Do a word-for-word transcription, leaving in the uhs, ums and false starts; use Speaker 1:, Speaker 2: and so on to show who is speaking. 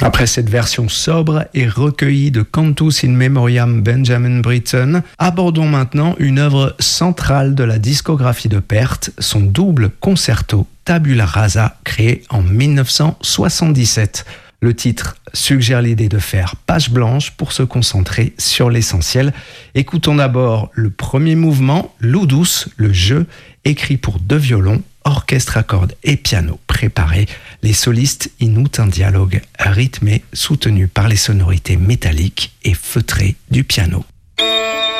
Speaker 1: Après cette version sobre et recueillie de Cantus in Memoriam Benjamin Britten, abordons maintenant une œuvre centrale de la discographie de Pärt, son double concerto Tabula Rasa, créé en dix-neuf cent soixante-dix-sept. Le titre suggère l'idée de faire page blanche pour se concentrer sur l'essentiel. Écoutons d'abord le premier mouvement, Ludus, le jeu, écrit pour deux violons, orchestre à cordes et piano préparé. Les solistes y nouent un dialogue rythmé, soutenu par les sonorités métalliques et feutrées du piano.